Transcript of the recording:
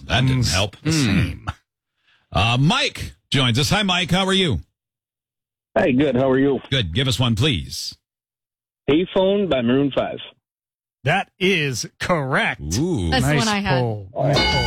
That didn't help. The same. Mike joins us. Hi, Mike. How are you? Hey, good. How are you? Good. Give us one, please. Payphone by Maroon 5. That is correct. Ooh. That's the Nice one I had. pull. Nice pull.